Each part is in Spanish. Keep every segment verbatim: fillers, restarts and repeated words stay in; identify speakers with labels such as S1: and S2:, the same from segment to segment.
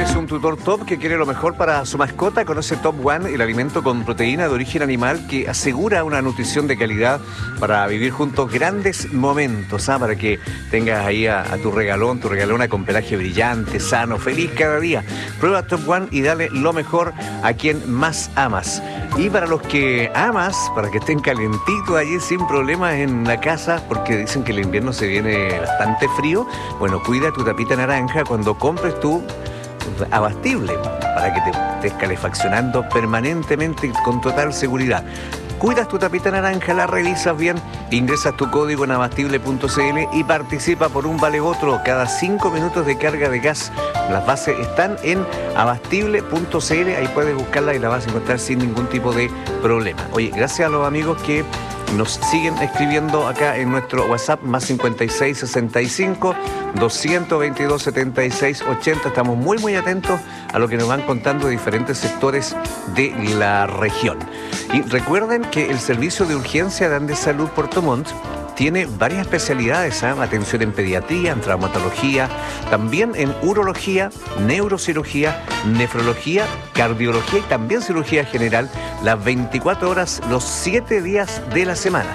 S1: ¿Eres un tutor top que quiere lo mejor para su mascota? Conoce Top One, el alimento con proteína de origen animal que asegura una nutrición de calidad para vivir juntos grandes momentos, ¿ah? Para que tengas ahí a, a tu regalón, tu regalona con pelaje brillante, sano, feliz cada día. Prueba Top One y dale lo mejor a quien más amas. Y para los que amas, para que estén calentitos allí sin problemas en la casa, porque dicen que el invierno se viene bastante frío, bueno, cuida tu tapita naranja cuando compres tu abastible, para que te estés calefaccionando permanentemente con total seguridad. Cuidas tu tapita naranja, la revisas bien, ingresas tu código en abastible punto c l y participa por un vale otro cada cinco minutos de carga de gas. Las bases están en abastible punto c l, ahí puedes buscarla y la vas a encontrar sin ningún tipo de problema. Oye, gracias a los amigos que nos siguen escribiendo acá en nuestro WhatsApp, más cincuenta y seis sesenta y cinco, doscientos veintidós, setenta y seis ochenta. Estamos muy, muy atentos a lo que nos van contando de diferentes sectores de la región. Y recuerden que el servicio de urgencia de Andes Salud Puerto Montt tiene varias especialidades, ¿eh? Atención en pediatría, en traumatología, también en urología, neurocirugía, nefrología, cardiología y también cirugía general, las veinticuatro horas, los siete días de la semana.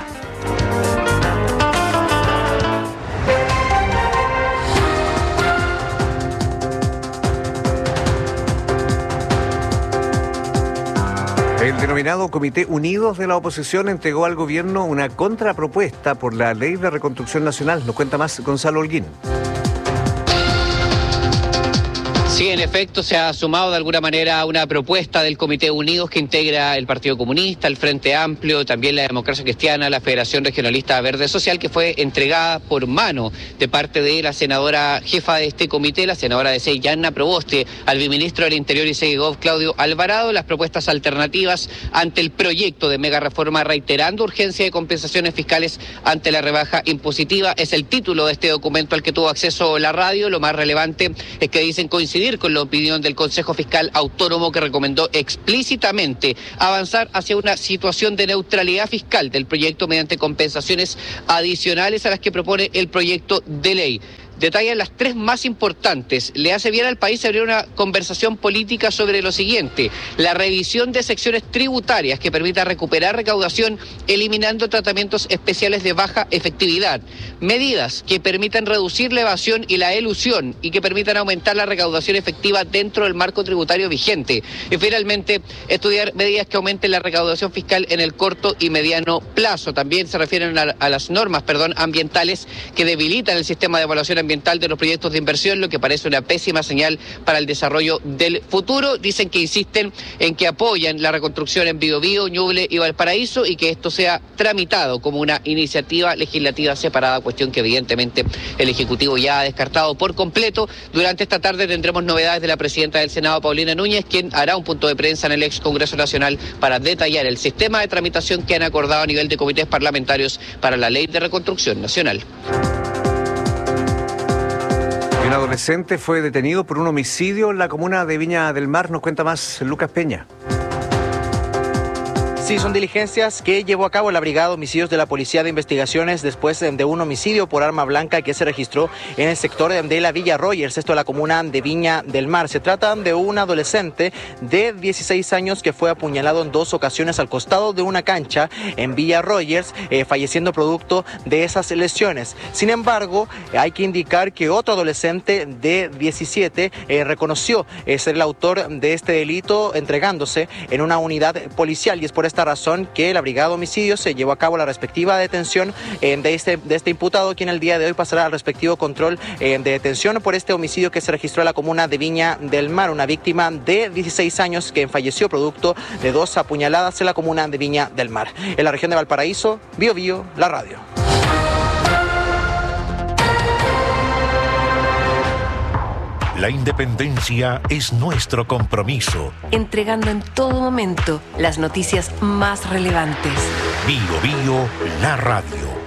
S1: El denominado Comité Unidos de la Oposición entregó al gobierno una contrapropuesta por la Ley de Reconstrucción Nacional. Nos cuenta más Gonzalo Holguín.
S2: Sí, en efecto, se ha sumado de alguna manera una propuesta del Comité Unidos que integra el Partido Comunista, el Frente Amplio, también la Democracia Cristiana, la Federación Regionalista Verde Social, que fue entregada por mano de parte de la senadora jefa de este comité, la senadora de S E I, Yanna Proboste, al viceministro del Interior y Segov, Claudio Alvarado, las propuestas alternativas ante el proyecto de mega reforma, reiterando urgencia de compensaciones fiscales ante la rebaja impositiva. Es el título de este documento al que tuvo acceso la radio. Lo más relevante es que dicen coincidir con la opinión del Consejo Fiscal Autónomo, que recomendó explícitamente avanzar hacia una situación de neutralidad fiscal del proyecto mediante compensaciones adicionales a las que propone el proyecto de ley. Detallan las tres más importantes. Le hace bien al país abrir una conversación política sobre lo siguiente: la revisión de secciones tributarias que permita recuperar recaudación eliminando tratamientos especiales de baja efectividad, medidas que permitan reducir la evasión y la elusión y que permitan aumentar la recaudación efectiva dentro del marco tributario vigente, y finalmente estudiar medidas que aumenten la recaudación fiscal en el corto y mediano plazo. También se refieren a, a las normas, perdón, ambientales que debilitan el sistema de evaluación ambiental de los proyectos de inversión, lo que parece una pésima señal para el desarrollo del futuro. Dicen que insisten en que apoyan la reconstrucción en Biobío, Ñuble y Valparaíso y que esto sea tramitado como una iniciativa legislativa separada, cuestión que evidentemente el Ejecutivo ya ha descartado por completo. Durante esta tarde tendremos novedades de la presidenta del Senado, Paulina Núñez, quien hará un punto de prensa en el ex Congreso Nacional para detallar el sistema de tramitación que han acordado a nivel de comités parlamentarios para la Ley de Reconstrucción Nacional.
S1: Un adolescente fue detenido por un homicidio en la comuna de Viña del Mar. Nos cuenta más Lucas Peña.
S3: Sí, son diligencias que llevó a cabo la Brigada de Homicidios de la Policía de Investigaciones después de un homicidio por arma blanca que se registró en el sector de la Villa Rogers, esto es la comuna de Viña del Mar. Se trata de un adolescente de dieciséis años que fue apuñalado en dos ocasiones al costado de una cancha en Villa Rogers, eh, falleciendo producto de esas lesiones. Sin embargo, hay que indicar que otro adolescente de diecisiete eh, reconoció eh, ser el autor de este delito entregándose en una unidad policial, y es por esta razón que la Brigada de Homicidios se llevó a cabo la respectiva detención eh, de, este, de este imputado, quien el día de hoy pasará al respectivo control eh, de detención por este homicidio que se registró en la comuna de Viña del Mar, una víctima de dieciséis años que falleció producto de dos apuñaladas en la comuna de Viña del Mar. En la región de Valparaíso, Biobío, la radio.
S4: La independencia es nuestro compromiso.
S5: Entregando en todo momento las noticias más relevantes.
S4: Bio Bio, la radio.